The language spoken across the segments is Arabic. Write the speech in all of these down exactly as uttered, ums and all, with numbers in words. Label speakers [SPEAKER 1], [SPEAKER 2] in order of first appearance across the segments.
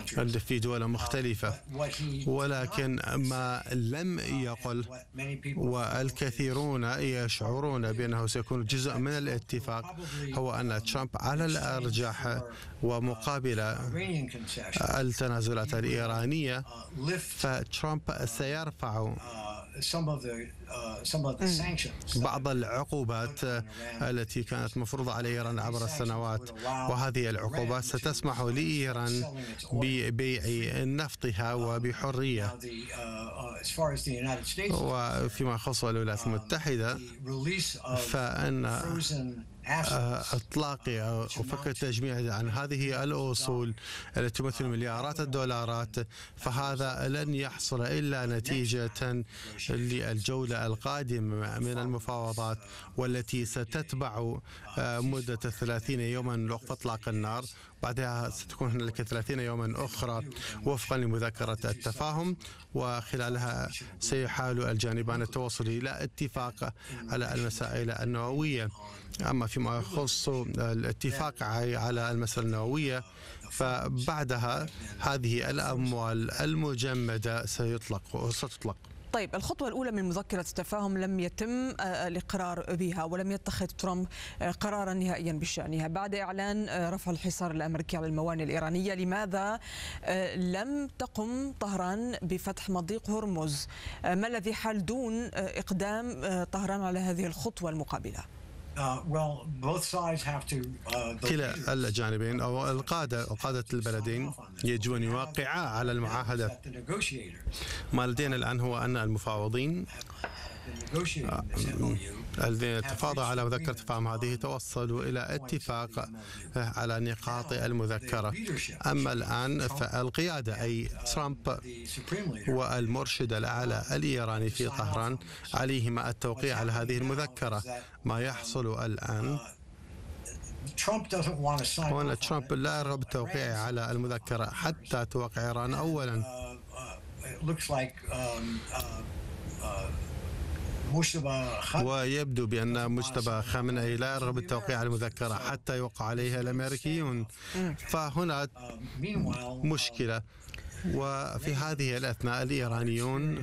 [SPEAKER 1] في دول مختلفة، ولكن ما لم يقل والكثيرون يشعرون بأنه سيكون جزء من الاتفاق هو أن ترامب على الأرجح ومقابل التنازلات الإيرانية فترامب سيرفع بعض العقوبات التي كانت مفروضة على إيران عبر السنوات، وهذه العقوبات ستسمح لإيران ببيع نفطها وبحرية. وفيما يخص الولايات المتحدة فإن إطلاق أو فك التجميع عن هذه الأصول التي تمثل مليارات الدولارات فهذا لن يحصل إلا نتيجة للجولة القادمة من المفاوضات والتي ستتبع مدة ثلاثين يوما لوقف إطلاق النار. بعدها ستكون هنالك ثلاثين يوما أخرى وفقا لمذكرة التفاهم، وخلالها سيحاول الجانبان التوصل إلى اتفاق على المسائل النووية. أما فيما يخص الاتفاق على المسألة النووية فبعدها هذه الأموال المجمدة سيطلق وستطلق.
[SPEAKER 2] طيب، الخطوة الأولى من مذكرة التفاهم لم يتم الإقرار بها ولم يتخذ ترامب قرارا نهائيا بشأنها بعد إعلان رفع الحصار الأمريكي على الموانئ الإيرانية. لماذا لم تقم طهران بفتح مضيق هرمز؟ ما الذي حال دون إقدام طهران على هذه الخطوة المقابلة؟
[SPEAKER 1] كلا الجانبين أو القادة قادة البلدين يجب أن يوقعا على المعاهدة. ما لدينا الآن هو أن المفاوضين الذين تفاوضوا على مذكرة التفاهم هذه توصلوا إلى اتفاق على نقاط المذكرة. أما الآن فالقيادة أي ترامب والمرشد الأعلى الإيراني في طهران عليهما التوقيع على هذه المذكرة. ما يحصل الآن هو أن ترامب لا يرغب بالتوقيع على المذكرة حتى توقع إيران أولا. ويبدو بأن مجتبى خامنئي لا يرغب بالتوقيع على المذكرة حتى يوقع عليها الأمريكيون، فهنا مشكلة. وفي هذه الأثناء الإيرانيون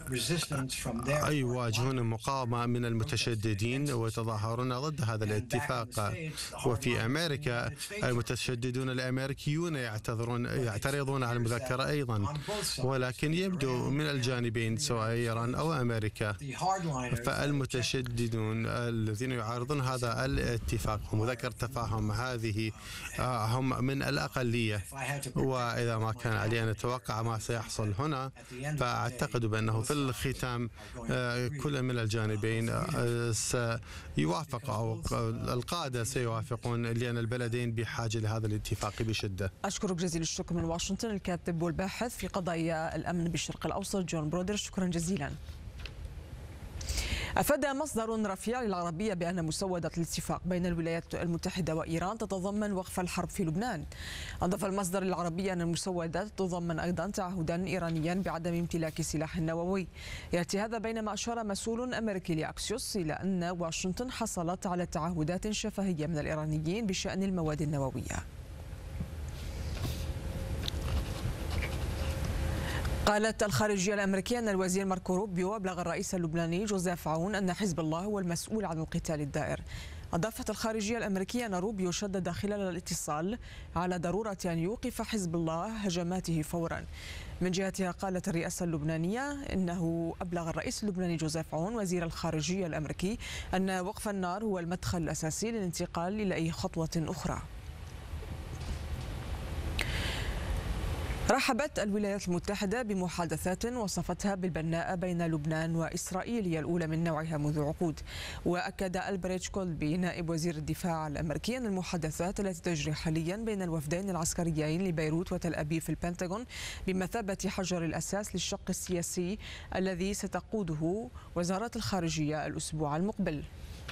[SPEAKER 1] يواجهون مقاومة من المتشددين ويتظاهرون ضد هذا الاتفاق. وفي أمريكا المتشددون الأمريكيون يعتذرون يعترضون على المذكرة أيضا، ولكن يبدو من الجانبين سواء إيران أو أمريكا فالمتشددون الذين يعارضون هذا الاتفاق ومذكرة التفاهم هذه هم من الأقلية. وإذا ما كان علينا توقع ما سيحصل هنا فأعتقد بأنه في الختام كل من الجانبين سيوافق أو القادة سيوافقون لأن البلدين بحاجة لهذا الاتفاق بشدة.
[SPEAKER 2] أشكرك جزيل الشكر من واشنطن الكاتب والباحث في قضايا الأمن بالشرق الأوسط جون برودر، شكرا جزيلا. أفاد مصدر رفيع للعربية بأن مسودة الاتفاق بين الولايات المتحدة وإيران تتضمن وقف الحرب في لبنان. أضاف المصدر للعربية أن المسودة تتضمن أيضا تعهدا إيرانيا بعدم امتلاك سلاح نووي. يأتي هذا بينما أشار مسؤول أمريكي لأكسيوس إلى أن واشنطن حصلت على تعهدات شفهية من الإيرانيين بشأن المواد النووية. قالت الخارجية الأمريكية أن الوزير ماركو روبيو أبلغ الرئيس اللبناني جوزيف عون أن حزب الله هو المسؤول عن القتال الدائر. أضافت الخارجية الأمريكية أن روبيو شدد خلال الاتصال على ضرورة أن يوقف حزب الله هجماته فورا. من جهتها قالت الرئاسة اللبنانية إنه أبلغ الرئيس اللبناني جوزيف عون وزير الخارجية الأمريكي أن وقف النار هو المدخل الأساسي للانتقال إلى أي خطوة أخرى. رحبت الولايات المتحدة بمحادثات وصفتها بالبناءة بين لبنان وإسرائيل هي الأولى من نوعها منذ عقود. وأكد ألبريتش كولبي نائب وزير الدفاع الأمريكي أن المحادثات التي تجري حاليا بين الوفدين العسكريين لبيروت وتل أبيب في البنتاغون بمثابة حجر الأساس للشق السياسي الذي ستقوده وزارة الخارجية الأسبوع المقبل.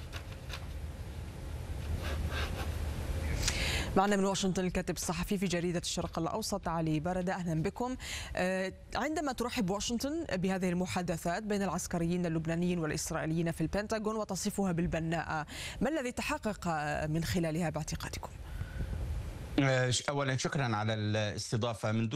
[SPEAKER 2] معنا من واشنطن الكاتب الصحفي في جريدة الشرق الأوسط علي بردة، أهلا بكم. عندما ترحب واشنطن بهذه المحادثات بين العسكريين اللبنانيين والإسرائيليين في البنتاغون وتصفها بالبناءة، ما الذي تحقق من خلالها باعتقادكم؟
[SPEAKER 3] أولا شكرا على الاستضافة. من